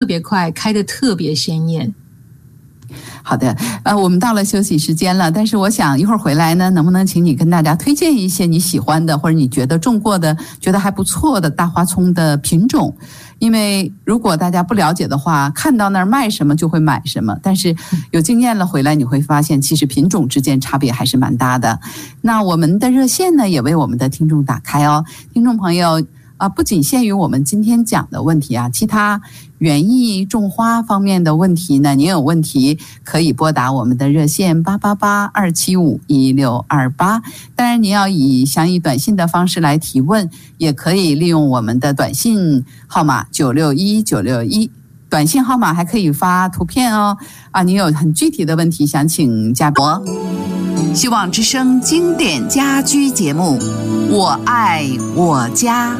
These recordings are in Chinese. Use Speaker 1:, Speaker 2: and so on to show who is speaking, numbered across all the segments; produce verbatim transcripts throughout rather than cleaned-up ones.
Speaker 1: 别快，开得特别鲜艳。
Speaker 2: 好的，呃，我们到了休息时间了，但是我想一会儿回来呢，能不能请你跟大家推荐一些你喜欢的或者你觉得种过的、觉得还不错的大花葱的品种？因为如果大家不了解的话，看到那儿卖什么就会买什么，但是有经验了回来你会发现，其实品种之间差别还是蛮大的。那我们的热线呢，也为我们的听众打开哦，听众朋友。啊，不仅限于我们今天讲的问题啊，其他园艺种花方面的问题呢，您有问题可以拨打我们的热线八八八二七五一六二八。当然，您要以详以短信的方式来提问，也可以利用我们的短信号码九六一九六一。短信号码还可以发图片哦。啊，您有很具体的问题想请嘉宾。希望之声经典家居节目，我爱我家。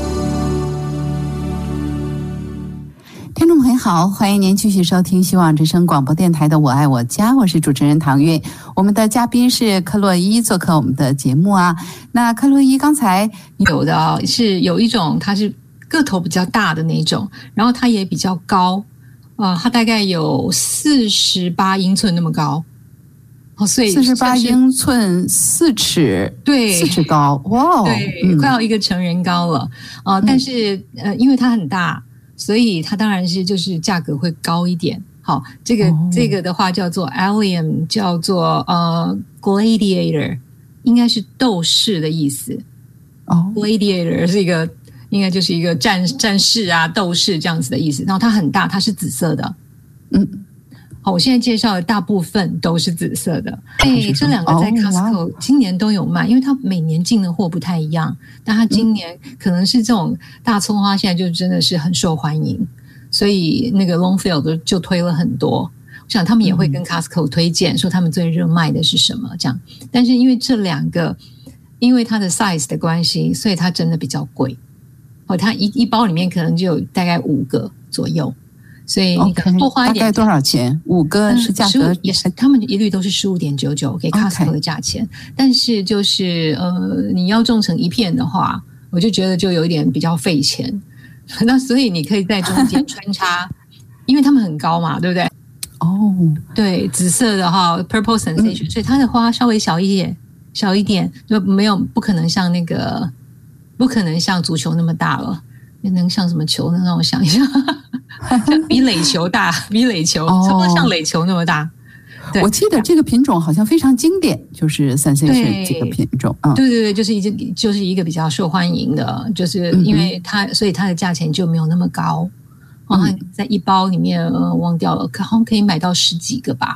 Speaker 2: 听众朋友好，欢迎您继续收听希望之声广播电台的我爱我家，我是主持人唐韵。我们的嘉宾是克洛伊做客我们的节目啊。那克洛伊刚才
Speaker 1: 有的、哦、是有一种它是个头比较大的那种，然后它也比较高、呃、它大概有四十八英寸那么高。哦，所以
Speaker 2: 四十八英寸，四尺，
Speaker 1: 对，
Speaker 2: 四尺高，哇，
Speaker 1: 对、
Speaker 2: 嗯，
Speaker 1: 快要一个成人高了啊、呃！但是呃，因为它很大，所以它当然是就是价格会高一点。好，这个、哦、这个的话叫做 Allium， 叫做呃 Gladiator， 应该是斗士的意思。哦 ，Gladiator 是一个应该就是一个战战士啊，斗士这样子的意思。然后它很大，它是紫色的，嗯。好，我现在介绍的大部分都是紫色的。哎，这两个在 Costco 今年都有卖，因为它每年进的货不太一样，但它今年可能是这种大葱花现在就真的是很受欢迎，所以那个 Longfield 就推了很多。我想他们也会跟 Costco 推荐，说他们最热卖的是什么这样。但是因为这两个，因为它的 size 的关系，所以它真的比较贵。哦，它一一包里面可能就有大概五个左右。所以你可能多花一点。
Speaker 2: Okay, 大概多少钱？五个是价格、
Speaker 1: 嗯、也是，他们一律都是十五点九九给 Costco 的价钱。Okay. 但是就是呃，你要种成一片的话，我就觉得就有一点比较费钱。那所以你可以在中间穿插，因为他们很高嘛，对不对？哦、oh. ，对，紫色的哈 ，Purple Sensation，、嗯、所以它的花稍微小一点，小一点就没有不可能像那个，不可能像足球那么大了。能像什么球呢？让我想一下。比垒球大，比垒球、哦、差不多像垒球那么大。
Speaker 2: 我记得这个品种好像非常经典，就是 Sensation 这个品种。嗯、
Speaker 1: 对对对，就是一就是一个比较受欢迎的，就是因为它，嗯、所以它的价钱就没有那么高。然后在一包里面，呃，忘掉了，好像可以买到十几个吧。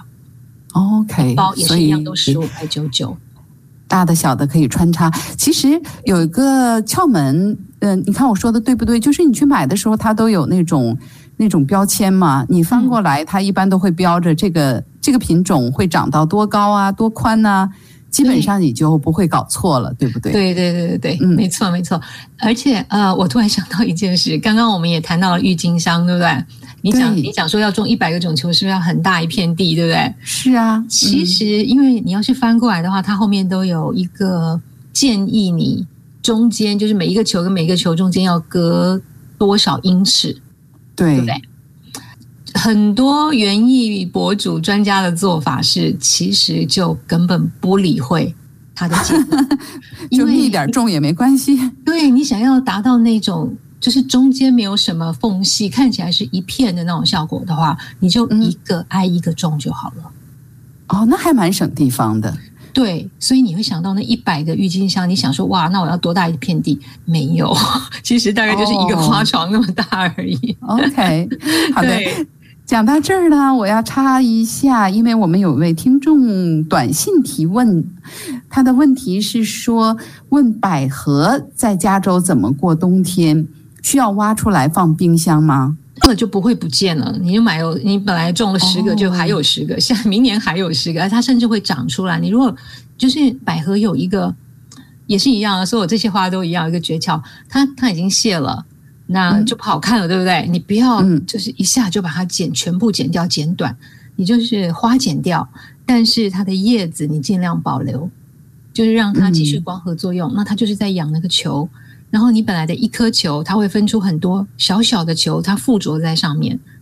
Speaker 2: OK，
Speaker 1: 一包也是一样，都十五块九九。
Speaker 2: 大的小的可以穿插。其实有一个窍门，嗯、呃，你看我说的对不对？就是你去买的时候，它都有那种那种标签嘛，你翻过来，它一般都会标着这个、嗯、这个品种会长到多高啊，多宽啊，基本上你就不会搞错了，对不对？
Speaker 1: 对对对对对，嗯，没错没错。而且呃，我突然想到一件事，刚刚我们也谈到了郁金香，对不对？你讲你讲说要种一百个种球，是不是要很大一片地，对不对？
Speaker 2: 是啊，
Speaker 1: 其实因为你要是翻过来的话，它后面都有一个建议你中间就是每一个球跟每一个球中间要隔多少英尺，
Speaker 2: 对，
Speaker 1: 对不对？很多园艺博主专家的做法是，其实就根本不理会他的建议，
Speaker 2: 就一点种也没关系。
Speaker 1: 对，你想要达到那种就是中间没有什么缝隙，看起来是一片的那种效果的话，你就一个挨一个种就好了。
Speaker 2: 嗯、哦，那还蛮省地方的。
Speaker 1: 对，所以你会想到那一百个郁金香，你想说哇，那我要多大一片地？没有，其实大概就是一个花床那么大而已。
Speaker 2: 哦、OK， 好的。讲到这儿呢，我要插一下，因为我们有位听众短信提问，他的问题是说，问百合在加州怎么过冬天？需要挖出来放冰箱吗？
Speaker 1: 那就不会不见了，你就买有你本来种了十个，就还有十个，像、oh. 明年还有十个，它甚至会长出来。你如果就是百合有一个也是一样的，所有这些花都一样，一个诀窍，它它已经谢了。那就不好看了，嗯、对不对？你不要就是一下就把它剪，全部剪掉，剪短。你就是花剪掉，但是它的叶子你尽量保留，就是让它继续光合作用。嗯、那它就是在养那个球，然后你本来的一颗球，它会分出很多小小的球，它附着在上面。